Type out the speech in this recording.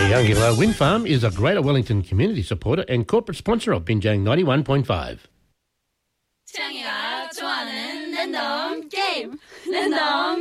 Yongila Wind Farm is a Greater Wellington community supporter and corporate sponsor of Binjang 91.5. 태양이가 좋아하는 랜덤 게임 랜덤